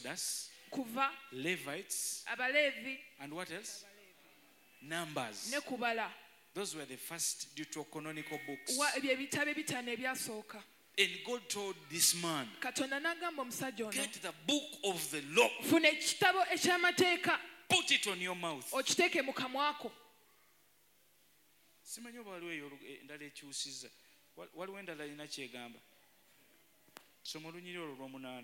Exodus, kuva, Levites, abaleevi and what else? Numbers. ne kubala. Those were the first deuterocanonical books. Bye bitabo ebitaano ebyasooka. And God told this man, Katonda n'agamba omusajja ono, get the book of the law, funa ekitabo eky'amateeka put it on your mouth. okiteeke mu kamwako. Simanyi oba waliwo eyo endala ekyusiza. Waliwo endala erina kyegamba. Soma olunyiri olwo lw'omunaana.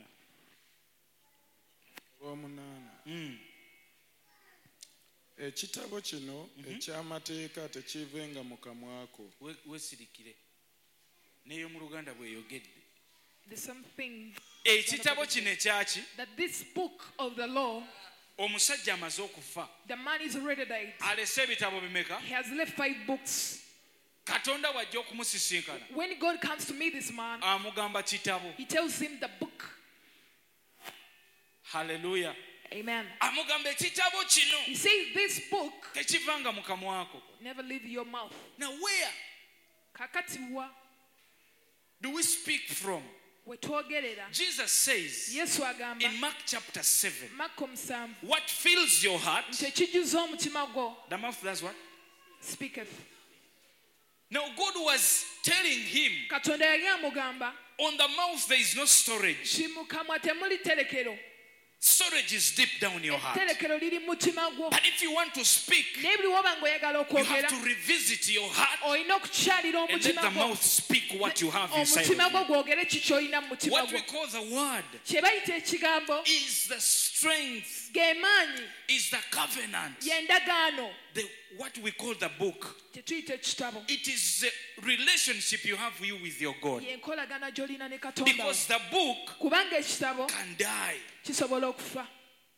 Ekitabo kino eky'amateeka tekivenga mu kamwako. Weesirikire. N'eyo mu Luganda bw'eyogedde. The same thing Ekitabo kino ekyaki? that this book of the law, Omusajja amaze okufa. the man is already died. Alese ebitabo bimeka? He has left 5 books. Katonda wajja okumusisinkana. When God comes to meet this man, Amugamba kitabo. he tells him the book. Hallelujah. Amen. Amugamba ekitabo kino He says this book tekivanga mu kamwako. never leave your mouth. Now where Kakati wa do we speak from? wetwogerera. Jesus says Yesu agamba in Mark chapter 7, Marko 7 what fills your heart, nti ekijuza omutima gwo the mouth does what? speaketh. Now God was telling him, Katonda yali amugamba on the mouth there is no storage. ti mu kamwa temuli terekero. Storage is deep down your heart. Etterekero liri mu mutima gwo. But if you want to speak, Naye buli woba ng'oyagala you have okwogera to revisit your heart olina okukyalira and let omutima the gwo. mouth speak what you have inside Omutima of gwo you. gwogere ki ky'olina mu mutima What gwo. we call the word Kye bayita ekigambo is the strength, ge maanyi, is the covenant, y'endagaano, what we call the book. kye tuyita ekitabo. It is the relationship you have with your God. Y'enkolagana gy'olina ne Katonda wo. Because the book Kubanga ekitabo can die. kisobola okufa.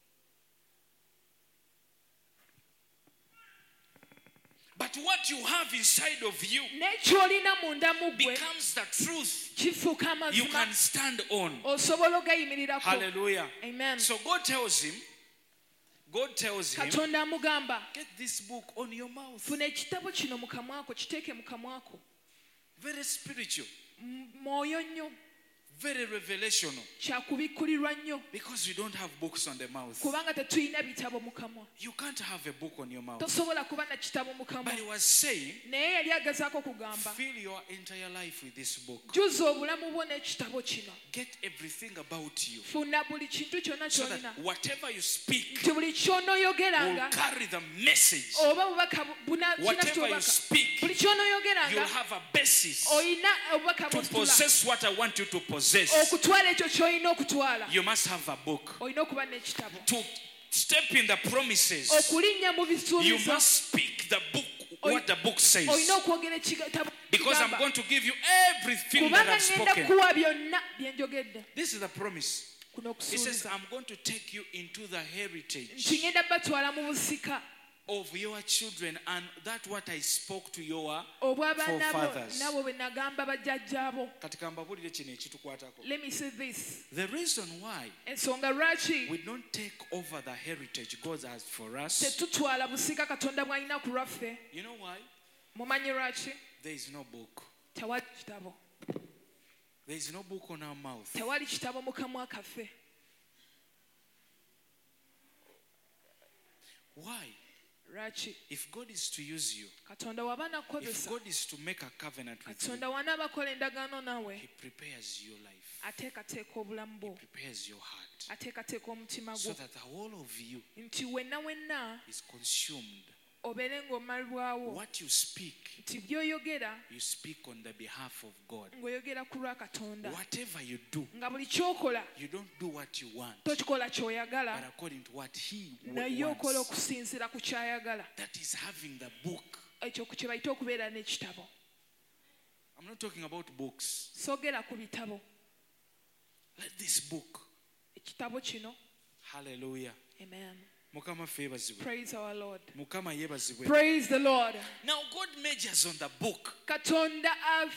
But what you have inside of you N'ekyolina munda mu gwe becomes the truth kifuuka you amazima, can stand on. osobola ogayimirirako. Hallelujah. Amen. So God tells him, Katonda amugamba get this book on your mouth. funa ekitabo kino mu kamwako, kiteeke mu kamwako. Very spiritual, Mwoyo nnyo, very revelational. kyakubikkulirwa nnyo, Because you don't have books on the mouth. kubanga tetulina bitabo mu kamwa. You can't have a book on your mouth. Tosobola kuba na kitabo mu kamwa. But he was saying, Naye yali agezaako kugamba fill your entire life with this book. jjuza obulamu bwo n'ekitabo kino. Get everything about you. Funa buli kintu kyonna So ky'olina, that whatever you speak nti buli ky'onooyogeranga will carry the message. oba bubaka kina Whatever you kyobaka, speak, buli you'll ky'onooyogeranga have a basis olina obubaka to bw'ositula possess what I want you to possess. okutwala ekyo ky'olina okutwala. You must have a book. Olina okuba n'ekitabo. To step in the promises, Okulinnya mu you bisuubizo, must speak the book, what the book says. olina okwogera ekitabo. Because I'm going to give you everything that Kubanga I've ngenda spoken. kuwa byonna bye njogedde. This is the promise. Kuno He says, okusuubiza I'm going to take you into the heritage nti ngenda batwala mu busika of your children and that what I spoke to your obw'abaana bo forefathers. nabo bwe nagamba bajjajjaabo. Kati kambabulire kino ekitukwatako. Let me say this. The reason why Ensonga lwaki we don't take over the heritage God has for us, tetutwala busika Katonda bw'alina ku lwaffe, you know why? mumanyi lwaki? There is no book. Tewali kitabo. There is no book on our mouth. Tewali kitabo mu kamwa kaffe. Why? Lwaki? If God is to use you, Katonda w'aba if nakukozesa, God is to make a covenant with you, Katonda w'anaabakola endagaano naawe, He prepares your life. ateekateeka obulamu bwo, Prepares your heart. ateekateeka omutima So gwo, that the whole of you nti wenna is consumed. obeere ng'omalibwawo, What you speak, nti by'oyogera you speak on the behalf of God. ng'oyogera ku lwa Katonda, Whatever you do, nga buli ky'okola you don't do what you want, tokikola but ky'oyagala, according to what He naye okola wants. okusinziira ku ky'ayagala. That is having the book. Ekyo kye bayita okubeera n'ekitabo. I'm not talking about books. Soogera ku bitabo. Let this book. Ekitabo kino. Hallelujah. Amen. Mukama febazibwe. Praise our Lord. Mukama yebazibwe. Praise the Lord. Now God measures on the book. Katonda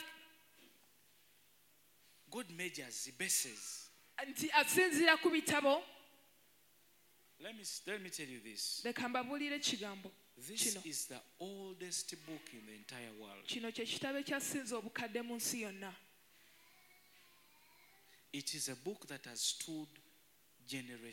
God measures, He bases. nti asinziira ku bitabo. Let me tell you this. Leka mbabuulire ekigambo This kino. is the oldest book in the entire world. Kino kye kitabo ekyasinze obukadde mu nsi yonna. It is a book that has stood generations.